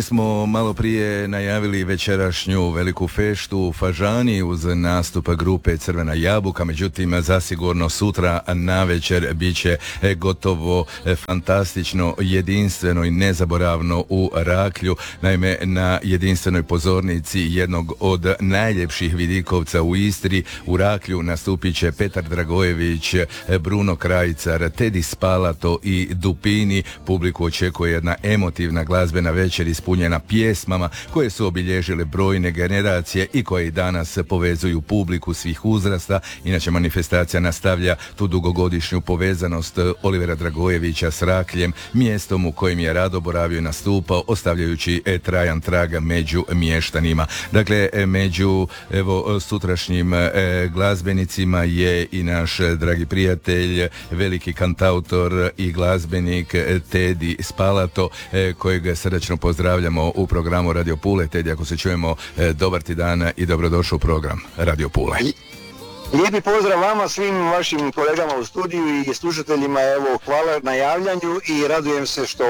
Smo malo prije najavili večerašnju veliku feštu u Fažani uz nastup grupe Crvena jabuka, međutim zasigurno sutra navečer bit će gotovo fantastično, jedinstveno i nezaboravno u Raklju. Naime, na jedinstvenoj pozornici jednog od najljepših vidikovca u Istri, u Raklju nastupit će Petar Dragojević, Bruno Krajicar, Tedi Spalato i Dupini. Publiku očekuje jedna emotivna glazbena večer ispunjena pjesmama koje su obilježile brojne generacije i koje i danas povezuju publiku svih uzrasta. Inače, manifestacija nastavlja tu dugogodišnju povezanost Olivera Dragojevića s Rakljem, mjestom u kojem je rado boravio i nastupao, ostavljajući trajan trag među mještanima. Dakle, među sutrašnjim glazbenicima je i naš dragi prijatelj, veliki kantautor i glazbenik Tedi Spalato, kojeg srdačno pozdravljamo u programu Radio Pule. Tedi, ako se čujemo, dobar ti dan i dobrodošao u program Radio Pule. Lijepi pozdrav vama, svim vašim kolegama u studiju i slušateljima. Evo, hvala na javljanju i radujem se što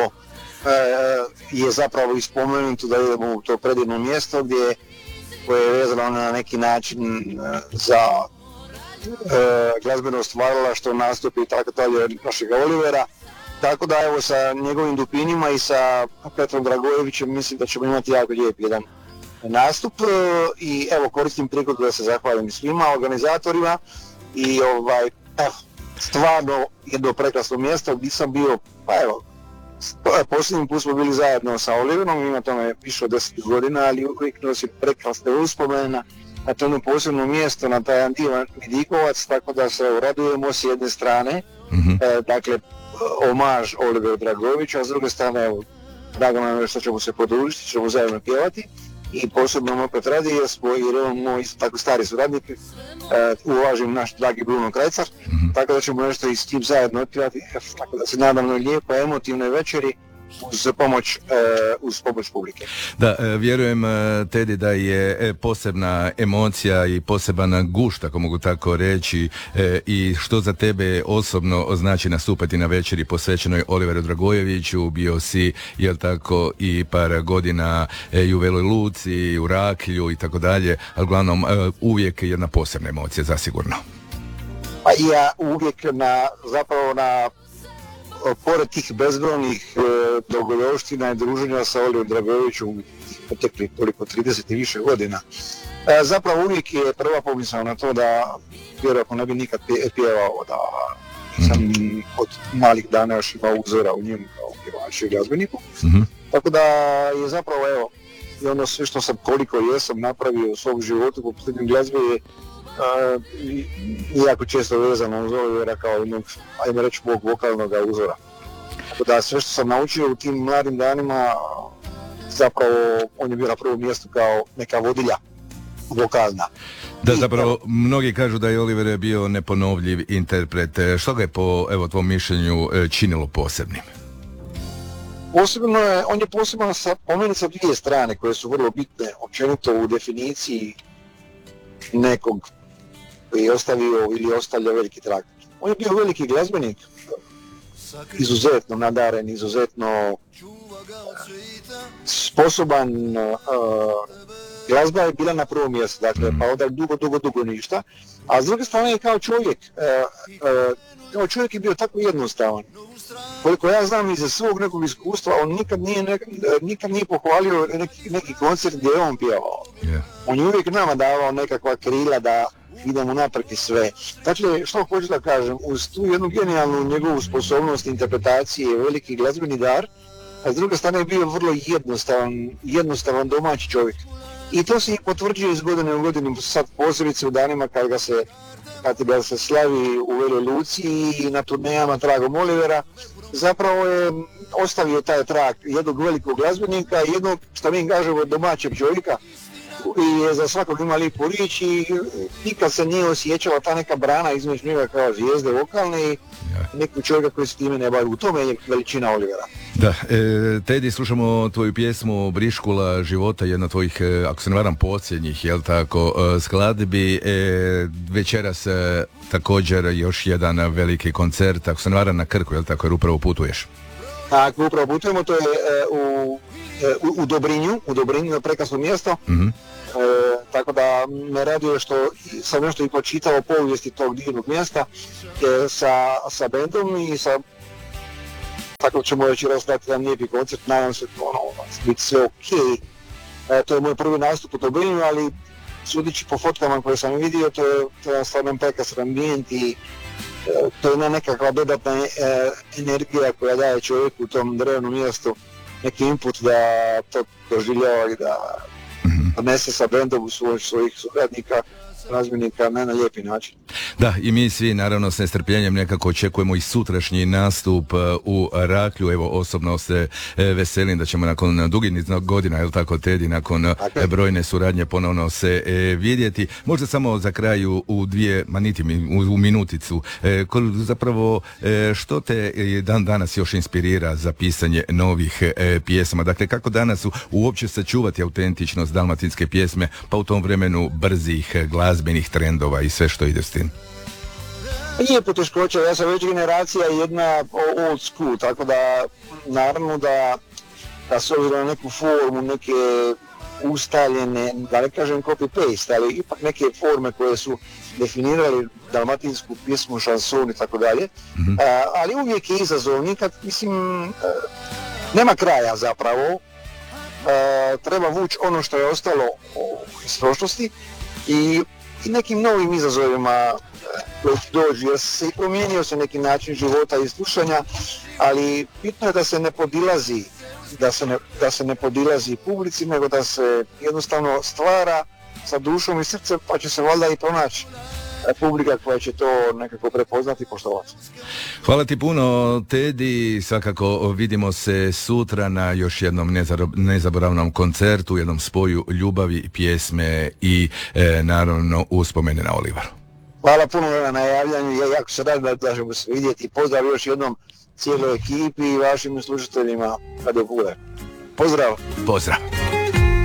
je zapravo ispomenuto da idemo u to predivno mjesto koje je vezano na neki način za glazbeno stvaralaštvo, nastupi i tako dalje našega Olivera. Tako da evo, sa njegovim Dupinima i sa Petrom Dragojevićem mislim da ćemo imati jako lijep jedan nastup i evo, koristim prigodu da se zahvalim svima organizatorima i stvarno jedno prekrasno mjesto gdje sam bio, pa evo, posljednji put smo bili zajedno sa Oliverom, ima tome više od 10 godina, ali uvijek nosi prekrasne uspomene na to jedno posebno mjesto, na taj jedan divan vidikovac, tako da se radujemo s jedne strane, dakle, omaž Oliveru Dragojeviću, a s druge strane, evo, drago nam je što ćemo se podružiti, ćemo zajedno pjevati i posebno opet radi jer je on moj tako stari suradnik, uvažim naš dragi Bruno Krajicar, tako da ćemo nešto i s tim zajedno otpjevati, tako da se nadam na lijepoj emotivnoj večeri uz pomoć publike. Da, vjerujem, Tedi, da je posebna emocija i poseban gušt, ako mogu tako reći, i što za tebe osobno znači nastupati na večeri posvećenoj Oliveru Dragojeviću. Bio si, jel tako, i par godina i u Veloj Luci, u Raklju i tako dalje, ali uglavnom uvijek jedna posebna emocija, zasigurno. Pa ja uvijek pored tih bezbrojnih dogodovština i druženja sa Oliverom Dragojevićem potekli toliko 30 i više godina, zapravo uvijek je prva pomisao na to da vjerojatno ne bi nikad pjevao, da sam od malih dana još imao uzora u njemu kao pjevaču i glazbeniku. Tako da je zapravo, evo, i ono sve što sam koliko jesam napravio u svom životu po pitanju glazbe je jako često vezano uz Olivera kao jednog, ajmo reći, mog vokalnog uzora. Tako da sve što sam naučio u tim mladim danima, zapravo on je bio na prvom mjestu kao neka vodilja vokalna. Da, zapravo, mnogi kažu da je Oliver bio neponovljiv interpret. Što ga je po, evo, tvom mišljenju činilo posebnim? Posebno je, on je poseban po meni sa dvije strane koje su vrlo bitne, općenito u definiciji nekog koji je ostavio ili ostavlja veliki trag. On je bio veliki glazbenik, izuzetno nadaren, izuzetno sposoban, glazba je bila na prvom mjestu, dakle, pa onda dugo ništa, a s druge strane je kao čovjek je bio tako jednostavan. Koliko ja znam iz svog nekog iskustva, on nikad nije pohvalio neki koncert gdje je on pjevao. On je uvijek nama davao nekakva krila da idemo naprijed i sve. Dakle, što hoću da kažem, uz tu jednu genijalnu njegovu sposobnost interpretacije, veliki glazbeni dar, a s druge strane je bio vrlo jednostavan domaći čovjek. I to se i potvrđuje iz godine u godinu, sad posebice u danima kad ga se slavi u Veloj Luci i na turnejama tragom Olivera, zapravo je ostavio taj trag jednog velikog glazbenika, jednog, što mi kažemo, domaćeg čovjeka, i je za svakog ima lijepu riječ i nikad se nije osjećala ta neka brana između njega kao zvijezde vokalne i nekog čovjeka koji se time ne bavi. U tome je veličina Olivera. Da, Tedi, slušamo tvoju pjesmu Briškula života, jedna od tvojih, ako se ne varam, posljednjih, jel tako, skladbi. Večeras također još jedan veliki koncert, ako se ne varam, na Krku, jel tako, jer upravo putuješ? Tako, upravo putujemo, to je u u Dobrinju na prekrasno mjesto. Tako da me raduje što sam nešto i pročitao o povijesti tog divnog mjesta sa bendom i sa, tako ćemo reći, razgledati jedan lijepi koncert, nadam se biti sve ok. To je moj prvi nastup u Dobrinju, ali sudići po fotkama koje sam vidio, to je stvarno prekrasan ambijent i to je nekakva dodatna energija koja daje čovjeku u tom drevnom mjestu neki input da to doživljava i da nese sa bendom svojih suradnika, razmjenika na lijepi način. Da, i mi svi naravno s nestrpljenjem nekako očekujemo i sutrašnji nastup u Raklju. Evo, osobno se veselim da ćemo nakon dugi niz godina, je li tako, Tedi, nakon brojne suradnje ponovno se vidjeti. Možda samo za kraju u u minuticu, zapravo što te danas još inspirira za pisanje novih pjesama? Dakle, kako danas uopće sačuvati autentičnost dalmatinske pjesme, pa u tom vremenu brzih glazbenih trendova i sve što ide s tim? Nije poteškoća, ja sam već generacija jedna old school, tako da naravno da s obzirom na neku formu, neke ustaljene, da ne kažem copy-paste, ali ipak neke forme koje su definirali dalmatinsku pjesmu, šanson i tako dalje, ali uvijek je izazov, nikad, mislim, nema kraja zapravo, treba vući ono što je ostalo iz prošlosti i nekim novim izazovima koji dođu, jer se i promijenio se neki način života i slušanja, ali bitno je da se ne podilazi, da se ne podilazi publici, nego da se jednostavno stvara sa dušom i srcem, pa će se valjda i pronaći publika koja će to nekako prepoznati i poštovati. Hvala ti puno, Tedi, svakako vidimo se sutra na još jednom nezaboravnom koncertu, jednom spoju ljubavi, pjesme i naravno uspomene na Olivaru. Hvala puno na najavljanju, ja jako se radim da ćemo se vidjeti. Pozdrav još jednom cijeloj ekipi i vašim slušateljima kad je bude. Pozdrav! Pozdrav!